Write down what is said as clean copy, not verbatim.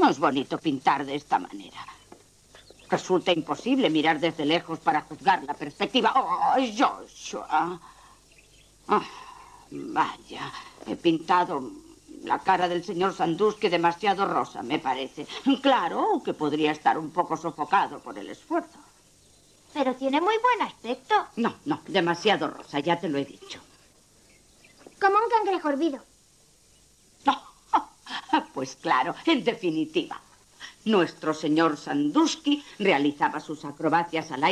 No es bonito pintar de esta manera. Resulta imposible mirar desde lejos para juzgar la perspectiva. ¡Oh, Joshua! Oh, vaya, he pintado la cara del señor Sandusky demasiado rosa, me parece. Claro que podría estar un poco sofocado por el esfuerzo. Pero tiene muy buen aspecto. No, demasiado rosa, ya te lo he dicho. Como un cangrejo hervido. Pues claro, en definitiva. Nuestro señor Sandusky realizaba sus acrobacias al aire